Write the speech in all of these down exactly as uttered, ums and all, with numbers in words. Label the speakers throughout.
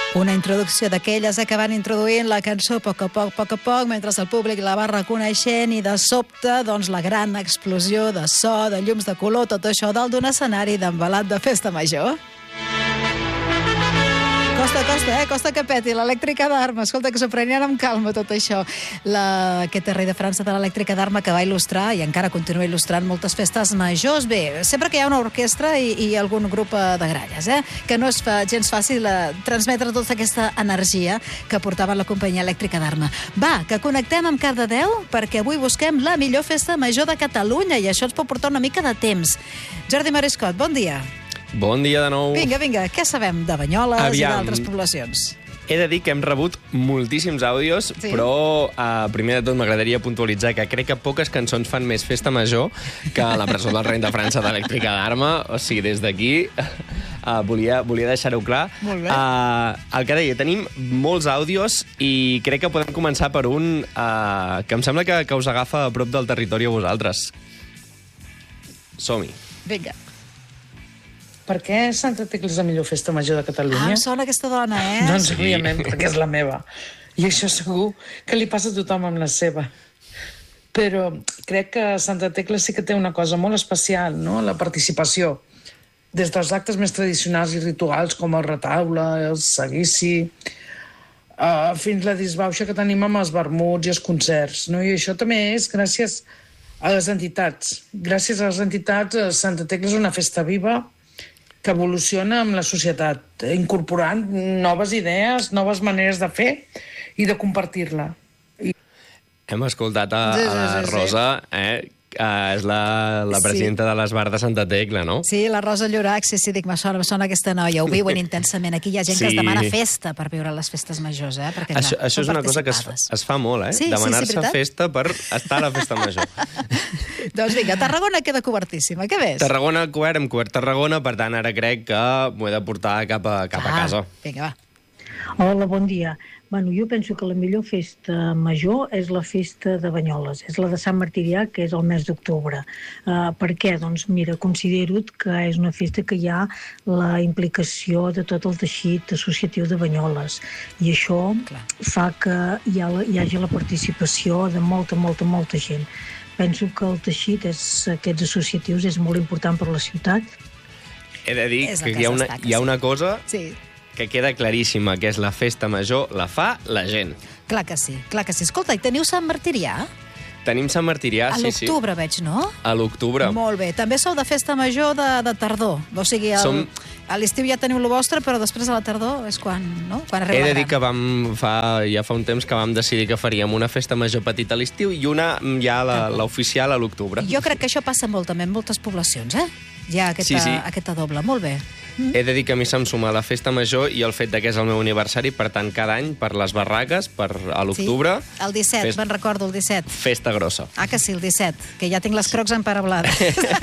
Speaker 1: Una introducció d'aquelles que van introduint la cançó a poc a poc, a poc a poc, mentre el públic la va reconeixent i de sobte, doncs, la gran explosió de so, de llums de color, tot això dalt d'un escenari d'embalat de festa major. Costa, costa, eh? Costa que peti l'elèctrica d'Arma. Escolta, que s'ho prenien amb calma, tot això. La... Aquest rei de França de l'elèctrica d'Arma que va il·lustrar i encara continua il·lustrant moltes festes majors. Bé, sempre que hi ha una orquestra i, i algun grup de gralles, eh? Que no és fa, gens fàcil eh, transmetre tota aquesta energia que portava la companyia elèctrica d'Arma. Va, que connectem amb Cardedeu perquè avui busquem la millor festa major de Catalunya i això ens pot portar una mica de temps. Jordi Mariscot, bon dia.
Speaker 2: Bon dia de nou.
Speaker 1: Vinga, vinga, què sabem de Banyoles
Speaker 2: Aviam.
Speaker 1: i d'altres poblacions?
Speaker 2: He de dir que hem rebut moltíssims àudios, sí. però uh, primer de tot m'agradaria puntualitzar que crec que poques cançons fan més festa major que la presó del rei de França d'Elèctrica d'Arma. O sigui, des d'aquí uh, volia, volia deixar-ho clar.
Speaker 1: Molt bé.
Speaker 2: Uh, el que deia, tenim molts àudios i crec que podem començar per un uh, que em sembla que, que us agafa a prop del territori a vosaltres. Som-hi.
Speaker 1: Vinga.
Speaker 3: Per què Santa Tecla és la millor festa major de Catalunya?
Speaker 1: Ah, em sona aquesta dona, eh?
Speaker 3: Doncs, òbviament, perquè és la meva. I això segur que li passa a tothom amb la seva. Però crec que Santa Tecla sí que té una cosa molt especial, no? La participació. Des dels actes més tradicionals i rituals, com el retaule, el seguici, uh, fins la disbauxa que tenim amb els vermuts i els concerts, no? I això també és gràcies a les entitats. Gràcies a les entitats, Santa Tecla és una festa viva que evoluciona amb la societat, incorporant noves idees, noves maneres de fer i de compartir-la. I...
Speaker 2: Hem escoltat a,
Speaker 1: sí, sí,
Speaker 2: a la
Speaker 1: sí,
Speaker 2: Rosa, eh? Uh, és la, la presidenta sí. de l'Esbar de Santa Tecla, no?
Speaker 1: Sí, la Rosa Llorac, sí, sí, dic, me sona, me sona aquesta noia, ho viuen intensament. Aquí hi ha gent sí. que es demana festa per viure les festes majors, eh? Perquè, clar,
Speaker 2: això això és una cosa que es, es fa molt, eh?
Speaker 1: Sí,
Speaker 2: demanar-se
Speaker 1: sí, sí,
Speaker 2: festa per estar a la festa major.
Speaker 1: Doncs vinga, Tarragona queda cobertíssima. Què més?
Speaker 2: Tarragona cobert, hem cobert Tarragona, per tant, ara crec que m'ho he de portar cap a, cap
Speaker 1: ah,
Speaker 2: a casa.
Speaker 1: Vinga, va.
Speaker 4: Hola, bon dia. Bueno, jo penso que la millor festa major és la festa de Banyoles, és la de Sant Martirià, que és el mes d'octubre. Uh, per què? Doncs mira, considero que és una festa que hi ha la implicació de tot el teixit associatiu de Banyoles i això Clar. fa que hi, ha, hi hagi la participació de molta, molta, molta gent. Penso que el teixit, és, aquests associatius, és molt important per la ciutat.
Speaker 2: He de dir que, que hi ha una, hi ha una cosa...
Speaker 1: Sí.
Speaker 2: que queda claríssima, que és la festa major, la fa la gent.
Speaker 1: Clar que sí, clar que sí. Escolta, i teniu Sant Martirià?
Speaker 2: Tenim Sant Martirià,
Speaker 1: sí, sí. A l'octubre, veig, no?
Speaker 2: A l'octubre.
Speaker 1: Molt bé. També sou de festa major de, de tardor. O sigui, el, Som... a l'estiu ja teniu el vostre, però després a la tardor és quan, no? Quan arriba
Speaker 2: He de
Speaker 1: gran.
Speaker 2: dir que vam, fa, ja fa un temps que vam decidir que faríem una festa major petita a l'estiu i una ja l'oficial a l'octubre.
Speaker 1: Jo crec que això passa molt també en moltes poblacions, eh? Hi ha aquesta, sí, sí. aquesta doble. Molt bé.
Speaker 2: Mm. He de dir que a mi se'm suma la festa major i el fet de que és el meu aniversari, per tant, cada any, per les barraques, per a l'octubre...
Speaker 1: Sí, el disset, fest... me'n recordo, el disset.
Speaker 2: Festa grossa.
Speaker 1: Ah, que sí, el disset, que ja tinc les crocs emparablades.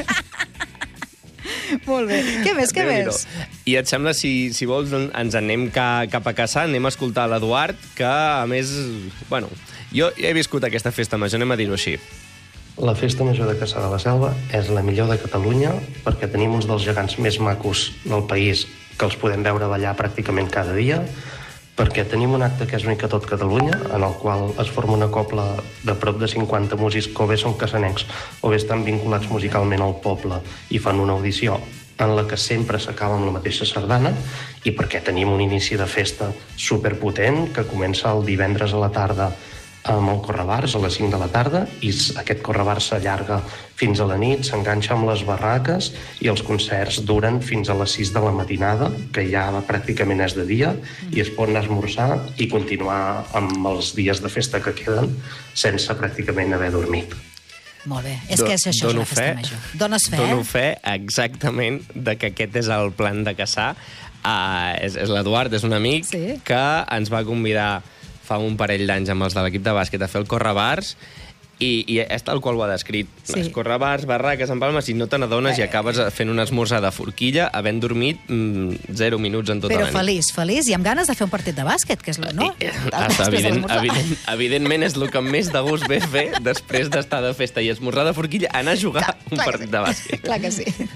Speaker 1: Molt bé. Què més, què
Speaker 2: Déu
Speaker 1: més?
Speaker 2: I et sembla, si, si vols, ens anem ca, cap a Cassà, anem a escoltar l'Eduard, que, a més, bueno, jo he viscut aquesta festa major, anem a dir-ho així.
Speaker 5: La festa major de Cassà de la Selva és la millor de Catalunya perquè tenim uns dels gegants més macos del país que els podem veure ballar pràcticament cada dia, perquè tenim un acte que és únic a tot Catalunya, en el qual es forma una cobla de prop de cinquanta músics que o bé són cassanencs o bé estan vinculats musicalment al poble i fan una audició en la que sempre s'acaba amb la mateixa sardana i perquè tenim un inici de festa superpotent que comença el divendres a la tarda amb el correbars a les cinc de la tarda i aquest correbars s'allarga fins a la nit, s'enganxa amb les barraques i els concerts duren fins a les sis de la matinada, que ja pràcticament és de dia, i es pot anar a esmorzar i continuar amb els dies de festa que queden sense pràcticament haver dormit.
Speaker 1: Molt bé, és que és això, és la festa major. Dones fe,
Speaker 2: Dono
Speaker 1: eh?
Speaker 2: fe exactament de que aquest és el plan de Cassà. Uh, és és l'Eduard, és un amic sí. que ens va convidar fa un parell d'anys amb els de l'equip de bàsquet a fer el correbars i, i és tal qual ho ha descrit. Sí. Les correbars, barraques, empalmes, i no te n'adones eh. i acabes fent un esmorzar de forquilla havent dormit mm, zero minuts en tota
Speaker 1: Però
Speaker 2: la nit.
Speaker 1: Però feliç, feliç, i amb ganes de fer un partit de bàsquet, que és el, no?
Speaker 2: I, hasta, evident, evident, evidentment és el que més de gust ve fer després d'estar de festa i esmorzar de forquilla, anar a jugar clar, un
Speaker 1: clar
Speaker 2: partit de bàsquet.
Speaker 1: Clar que sí.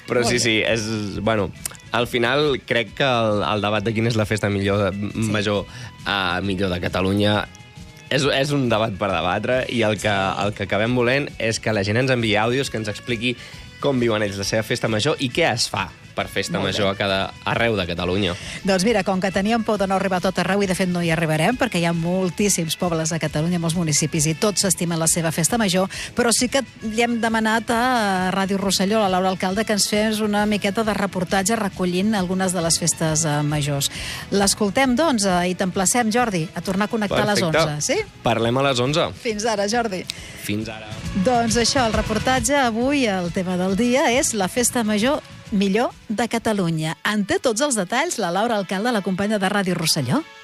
Speaker 2: Però sí, sí, és... Bueno, al final crec que el, el debat de quina és la festa millor de, sí. major uh, millor de Catalunya és, és un debat per debatre i el que, el que acabem volent és que la gent ens enviï àudios que ens expliqui com viuen ells la seva festa major i què es fa per festa major a cada arreu de Catalunya.
Speaker 1: Doncs mira, com que teníem por de no arribar a tot arreu, i de fet no hi arribarem, perquè hi ha moltíssims pobles a Catalunya, molts municipis, i tots s'estimen la seva festa major, però sí que li hem demanat a Ràdio Rosselló, a la Laura Alcalde, que ens fes una miqueta de reportatge recollint algunes de les festes uh, majors. L'escoltem, doncs, uh, i t'emplacem, Jordi, a tornar a connectar
Speaker 2: Perfecte.
Speaker 1: a les onze, sí?
Speaker 2: Parlem a les onze.
Speaker 1: Fins ara, Jordi.
Speaker 2: Fins ara.
Speaker 1: Doncs això, el reportatge avui, el tema del dia, és la festa major millor de Catalunya. En té tots els detalls la Laura Alcalde, la companya de Ràdio Rosselló.